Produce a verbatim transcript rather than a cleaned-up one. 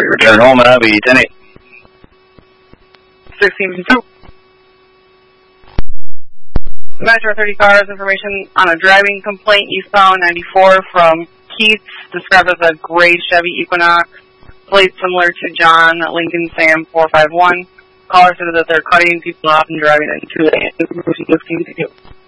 return home, and I'll be ten eight. sixteen fifty-two. Metro thirty cars, information on a driving complaint eastbound ninety-four from Keats, described as a gray Chevy Equinox, plate similar to John Lincoln Sam four five one. Caller said that they're cutting people off and driving into the